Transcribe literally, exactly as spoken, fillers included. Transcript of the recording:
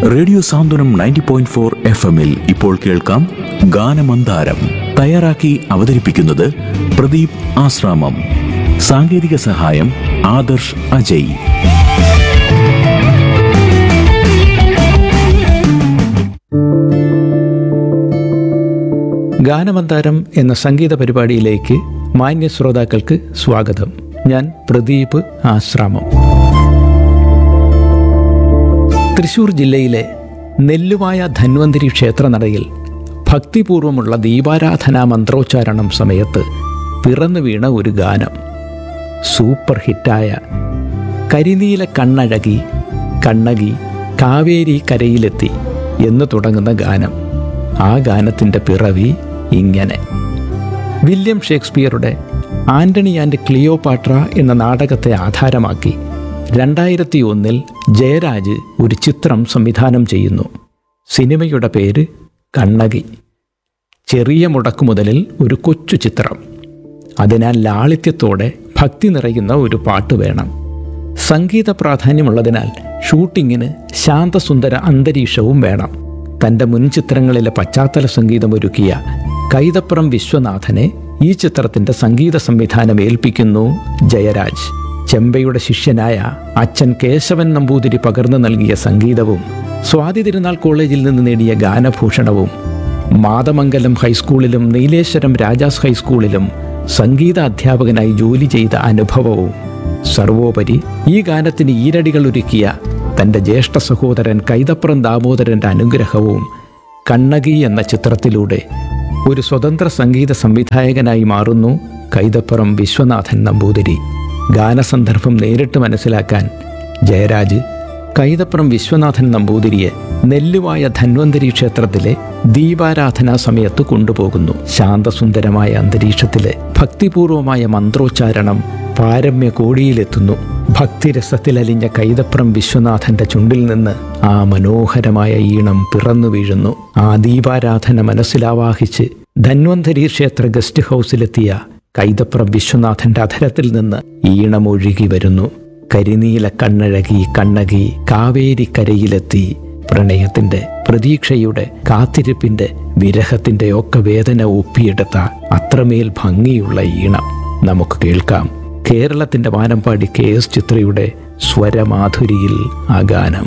Radio സാന്ത്വനം ninety point four F എമ്മിൽ ഇപ്പോൾ കേൾക്കാം ഗാനമന്ദാരം. തയ്യാറാക്കി അവതരിപ്പിക്കുന്നത് പ്രദീപ് ആശ്രാമം. സാങ്കേതിക സഹായം ആദർശ് അജയ്. ഗാനമന്ദാരം എന്ന സംഗീത പരിപാടിയിലേക്ക് മാന്യ ശ്രോതാക്കൾക്ക് സ്വാഗതം. ഞാൻ പ്രദീപ് ആശ്രാമം. തൃശൂർ ജില്ലയിലെ നെല്ലുവായ ധന്വന്തരി ക്ഷേത്രനടയിൽ ഭക്തിപൂർവമുള്ള ദീപാരാധനാ മന്ത്രോച്ചാരണം സമയത്ത് പിറന്നു വീണ ഒരു ഗാനം, സൂപ്പർ ഹിറ്റായ കരിനീല കണ്ണഴകി കണ്ണകി കാവേരി കരയിലെത്തി എന്ന് തുടങ്ങുന്ന ഗാനം. ആ ഗാനത്തിൻ്റെ പിറവി ഇങ്ങനെ: വില്യം ഷേക്സ്പിയറുടെ ആന്റണി ആൻഡ് ക്ലിയോപാട്ര എന്ന നാടകത്തെ ആധാരമാക്കി രണ്ടായിരത്തി ഒന്നിൽ ജയരാജ് ഒരു ചിത്രം സംവിധാനം ചെയ്യുന്നു. സിനിമയുടെ പേര് കണ്ണകി. ചെറിയ മുടക്കുമുതലിൽ ഒരു കൊച്ചു ചിത്രം. അതിനാൽ ലാളിത്യത്തോടെ ഭക്തി നിറയുന്ന ഒരു പാട്ട് വേണം. സംഗീത പ്രാധാന്യമുള്ളതിനാൽ ഷൂട്ടിങ്ങിന് ശാന്തസുന്ദര അന്തരീക്ഷവും വേണം. തൻ്റെ മുൻ ചിത്രങ്ങളിലെ പശ്ചാത്തല സംഗീതമൊരുക്കിയ കൈതപ്രം വിശ്വനാഥനെ ഈ ചിത്രത്തിൻ്റെ സംഗീത സംവിധാനം ഏൽപ്പിക്കുന്നു ജയരാജ്. ചെമ്പയുടെ ശിഷ്യനായ അച്ഛൻ കേശവൻ നമ്പൂതിരി പകർന്നു നൽകിയ സംഗീതവും സ്വാതി തിരുനാൾ കോളേജിൽ നിന്ന് നേടിയ ഗാനഭൂഷണവും മാതമംഗലം ഹൈസ്കൂളിലും നീലേശ്വരം രാജാസ് ഹൈസ്കൂളിലും സംഗീത അധ്യാപകനായി ജോലി ചെയ്ത അനുഭവവും, സർവോപരി ഈ ഗാനത്തിന് ഈരടികൾ ഒരുക്കിയ തൻ്റെ ജ്യേഷ്ഠ സഹോദരൻ കൈതപ്രം ദാമോദരൻ്റെ അനുഗ്രഹവും കണ്ണകി എന്ന ചിത്രത്തിലൂടെ ഒരു സ്വതന്ത്ര സംഗീത സംവിധായകനായി മാറുന്നു കൈതപ്രം വിശ്വനാഥൻ നമ്പൂതിരി. ഗാനസന്ദർഭം നേരിട്ട് മനസ്സിലാക്കാൻ ജയരാജ് കൈതപ്രം വിശ്വനാഥൻ നമ്പൂതിരിയെ നെല്ലുവായ ധന്വന്തരി ക്ഷേത്രത്തിലെ ദീപാരാധനാ സമയത്ത് കൊണ്ടുപോകുന്നു. ശാന്തസുന്ദരമായ അന്തരീക്ഷത്തിലെ ഭക്തിപൂർവമായ മന്ത്രോച്ചാരണം പാരമ്യ കോടിയിലെത്തുന്നു. ഭക്തിരസത്തിലലിഞ്ഞ കൈതപ്രം വിശ്വനാഥന്റെ ചുണ്ടിൽ നിന്ന് ആ മനോഹരമായ ഈണം പിറന്നു വീഴുന്നു. ആ ദീപാരാധന മനസ്സിലാവാഹിച്ച് ധന്വന്തരി ക്ഷേത്ര ഗസ്റ്റ് ഹൗസിലെത്തിയ കൈതപ്രം വിശ്വനാഥന്റെ അധരത്തിൽ നിന്ന് ഈണമൊഴുകി വരുന്നു. കരിനീല കണ്ണഴകി കണ്ണകി കാവേരി കരയിലെത്തി. പ്രണയത്തിന്റെ, പ്രതീക്ഷയുടെ, കാത്തിരിപ്പിന്റെ, വിരഹത്തിന്റെ ഒക്കെ വേദന ഒപ്പിയെടുത്ത അത്രമേൽ ഭംഗിയുള്ള ഈണം നമുക്ക് കേൾക്കാം. കേരളത്തിന്റെ വാനമ്പാടി കെ എസ് ചിത്രയുടെ സ്വരമാധുരിയിൽ ആ ഗാനം.